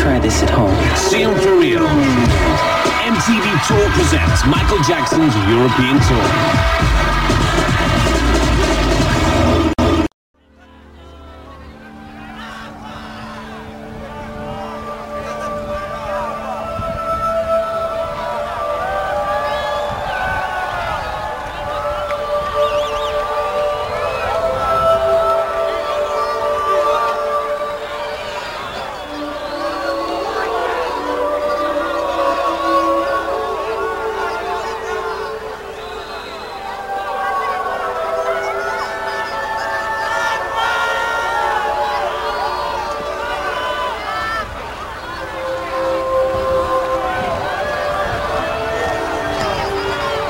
Try this at home. See 'em for real. MTV Tour presents Michael Jackson's European Tour.